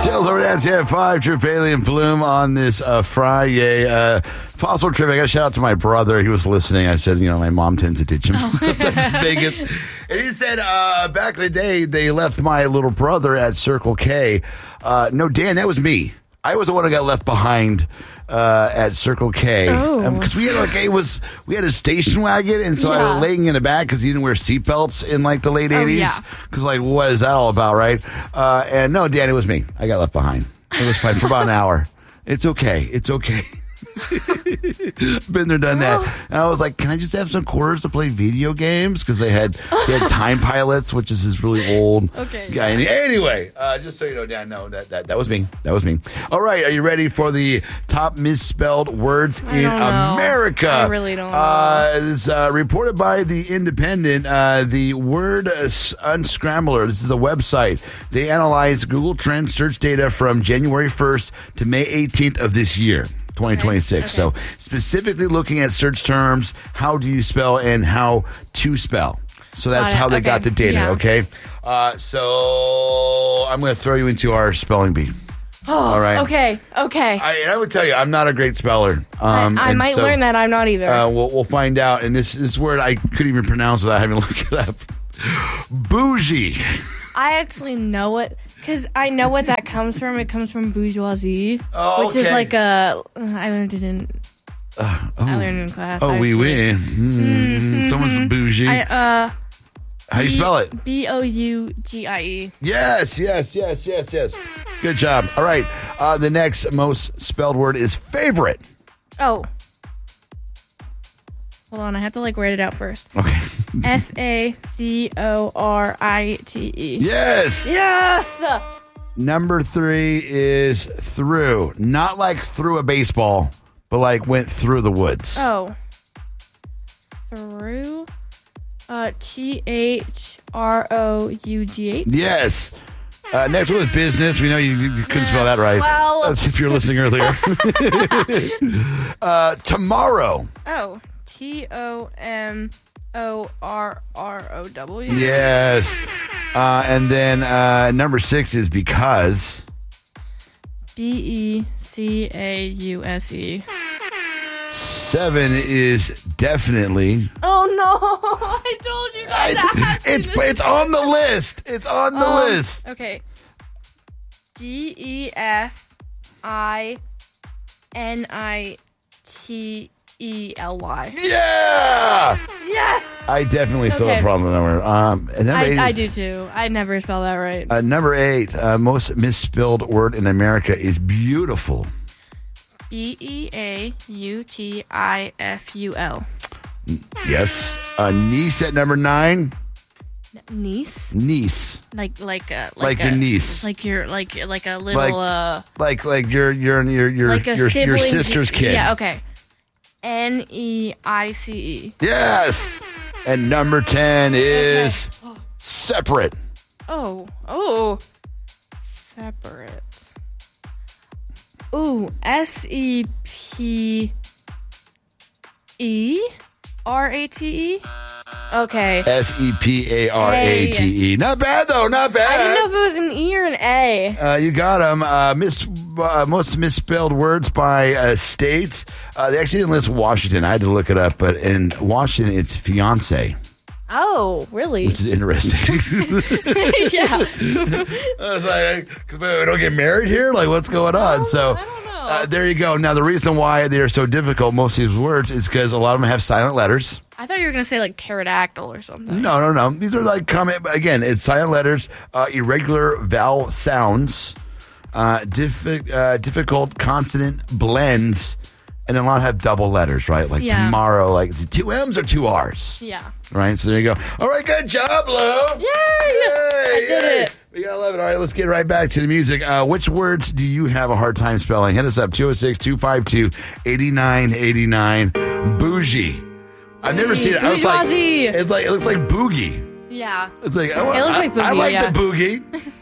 Sales over dance here at 5. True Paley and Bloom on this Friday. Fossil trivia. I got to shout out to my brother. He was listening. I said, my mom tends to ditch him to Vegas. And he said, back in the day, they left my little brother at Circle K. No, Dan, that was me. I was the one who got left behind at Circle K because we had a station wagon, and so I was laying in the back because he didn't wear seatbelts in like the late 80s. Because what is that all about, right? And no, Dan, it was me. I got left behind. It was fine for about an hour. It's okay. It's okay. Been there, done that. And I was like, can I just have some quarters to play video games? Because they had Time Pilots, which is this really old guy. Anyway, just so you know, Dan, no, that was me. That was me. All right, are you ready for the top misspelled words in America? I really don't know. It's reported by The Independent. The word Unscrambler. This is a website. They analyze Google Trends search data from January 1st to May 18th of this year. 2026. Okay. So specifically looking at search terms, how do you spell and how to spell. So that's how they got the data, okay? So I'm going to throw you into our spelling bee. All right. Okay. I would tell you, I'm not a great speller. I might learn that. I'm not either. We'll find out. And this word I couldn't even pronounce without having to look it up. Bougie. I actually know it because I know what that comes from. It comes from bourgeoisie, which is like I learned it in. I learned it in class. Oh, we win. Someone's bougie. How do you spell it? Bougie. Yes. Good job. All right. The next most spelled word is favorite. Oh. Hold on, I have to write it out first. Okay. Favorite. Yes. Number 3 is through. Not like through a baseball, but like went through the woods. Oh. Through. THROUGH. Yes. Next one is business. We know you couldn't spell that right. Well. That's if you're listening earlier. Tomorrow. Oh. TOMORROW. Yes. And then number 6 is because. BECAUSE. 7 is definitely. Oh no! I told you guys. It's on the list. It's on the list. Okay. GEFINITELY. Yeah! Yes! I definitely still have a problem with the number. And I do too. I never spell that right. Number 8, most misspelled word in America is beautiful. BEAUTIFUL. Yes. Niece at number 9. Niece? Niece. Like your niece. Like a little like your sister's kid. Yeah, okay. NEICE. Yes. And number 10 is separate. Oh. Separate. Ooh, SEPERATE. Okay. SEPARATE. Not bad though. Not bad. I didn't know if it was an E or an A. You got them. Most misspelled words by states. They actually didn't list Washington. I had to look it up, but in Washington, it's fiance. Oh, really? Which is interesting. Yeah. I was like, because we don't get married here? Like, what's going on? So, I don't know. there you go. Now, the reason why they are so difficult, most of these words, is because a lot of them have silent letters. I thought you were going to say like pterodactyl or something. No. These are like again, it's silent letters, irregular vowel sounds, difficult consonant blends, and a lot have double letters, right? Like tomorrow, like is it 2 M's or 2 R's? Yeah. Right, so there you go. All right, good job, Lo. Yay! I did it. We gotta love it. All right, let's get right back to the music. Which words do you have a hard time spelling? Hit us up, 206-252-8989. Bougie. I've never seen it. I was like, it looks like boogie. Yeah. It's like, it looks like boogie, I like the boogie.